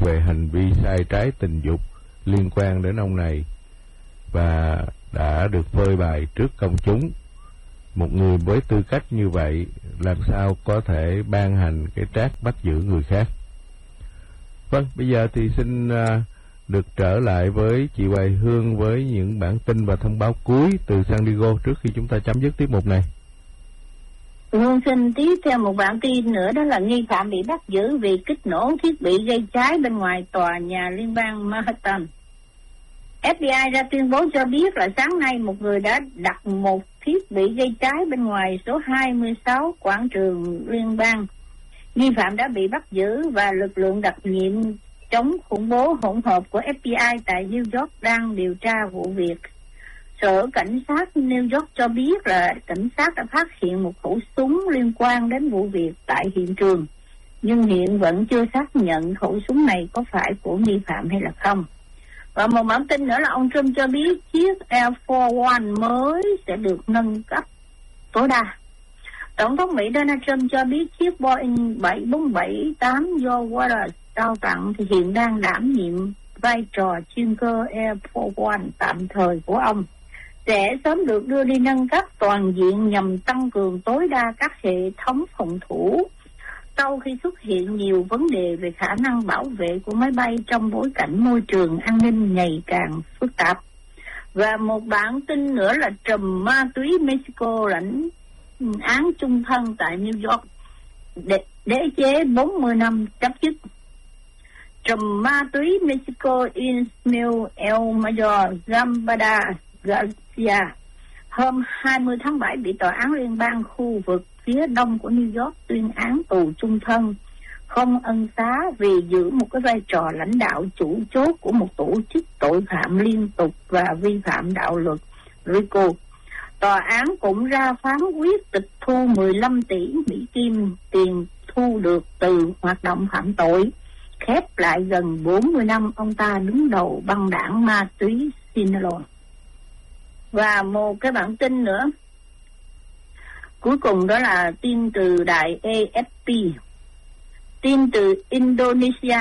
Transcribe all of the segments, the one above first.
về hành vi sai trái tình dục liên quan đến ông này và đã được phơi bày trước công chúng. Một người với tư cách như vậy làm sao có thể ban hành cái trác bắt giữ người khác? Vâng, bây giờ thì xin được trở lại với chị Hoài Hương với những bản tin và thông báo cuối từ San Diego trước khi chúng ta chấm dứt tiết mục này. Hương xin tiếp theo một bản tin nữa, đó là nghi phạm bị bắt giữ vì kích nổ thiết bị gây cháy bên ngoài tòa nhà liên bang Manhattan. FBI ra tuyên bố cho biết là sáng nay một người đã đặt một thiết bị gây cháy bên ngoài số 26 quảng trường liên bang. Nghi phạm đã bị bắt giữ và lực lượng đặc nhiệm chống khủng bố hỗn hợp của FBI tại New York đang điều tra vụ việc. Sở Cảnh sát New York cho biết là cảnh sát đã phát hiện một khẩu súng liên quan đến vụ việc tại hiện trường, nhưng hiện vẫn chưa xác nhận khẩu súng này có phải của nghi phạm hay là không. Và một bản tin nữa là ông Trump cho biết chiếc Air Force One mới sẽ được nâng cấp tối đa. Tổng thống Mỹ Donald Trump cho biết chiếc Boeing 747-8 do Waters trao tặng thì hiện đang đảm nhiệm vai trò chuyên cơ Air Force One tạm thời của ông, sẽ sớm được đưa đi nâng cấp toàn diện nhằm tăng cường tối đa các hệ thống phòng thủ sau khi xuất hiện nhiều vấn đề về khả năng bảo vệ của máy bay trong bối cảnh môi trường an ninh ngày càng phức tạp. Và một bản tin nữa là trùm ma túy Mexico lãnh án chung thân tại New York, đế chế 40 năm chấm dứt. Trùm ma túy Mexico Ismael El Mayor Zambada Garcia hôm 20 tháng 7 bị tòa án liên bang khu vực phía đông của New York tuyên án tù chung thân không ân xá vì giữ một cái vai trò lãnh đạo chủ chốt của một tổ chức tội phạm liên tục và vi phạm đạo luật RICO. Tòa án cũng ra phán quyết tịch thu 15 tỷ Mỹ Kim tiền thu được từ hoạt động phạm tội, khép lại gần 40 năm ông ta đứng đầu băng đảng ma túy Sinaloa. Và một cái bản tin nữa cuối cùng đó là tin từ đài AFP. Tin từ Indonesia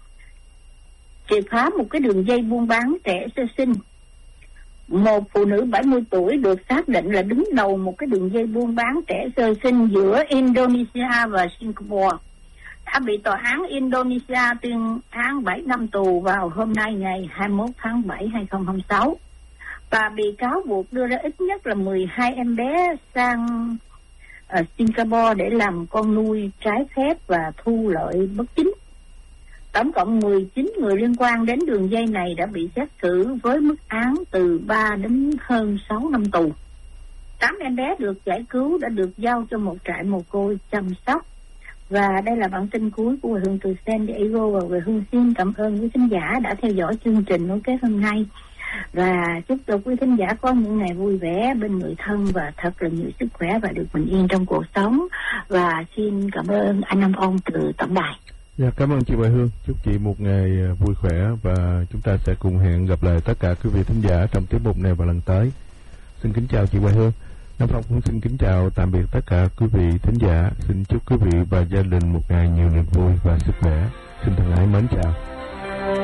triệt phá một cái đường dây buôn bán trẻ sơ sinh. Một phụ nữ 70 tuổi được xác định là đứng đầu một cái đường dây buôn bán trẻ sơ sinh giữa Indonesia và Singapore đã bị tòa án Indonesia tuyên án 7 năm tù vào hôm nay ngày 21 tháng 7 2026. Và bị cáo buộc đưa ra ít nhất là 12 em bé sang Singapore để làm con nuôi trái phép và thu lợi bất chính. Tổng cộng 19 người liên quan đến đường dây này đã bị xét xử với mức án từ 3 đến hơn 6 năm tù. 8 em bé được giải cứu đã được giao cho một trại mồ côi chăm sóc. Và đây là bản tin cuối của Hoài Hương từ San Diego, và Hoài Hương xin cảm ơn quý khán giả đã theo dõi chương trình nối kết hôm nay. Và chúc cho quý khán giả có những ngày vui vẻ bên người thân và thật là nhiều sức khỏe và được bình yên trong cuộc sống. Và xin cảm ơn anh Nam Phong từ tổng đài. Dạ, cảm ơn chị Hoài Hương. Chúc chị một ngày vui khỏe và chúng ta sẽ cùng hẹn gặp lại tất cả quý vị thính giả trong tiết mục này vào lần tới. Xin kính chào chị Hoài Hương. Nam Phong cũng xin kính chào tạm biệt tất cả quý vị thính giả. Xin chúc quý vị và gia đình một ngày nhiều niềm vui và sức khỏe. Xin thân ái mến chào.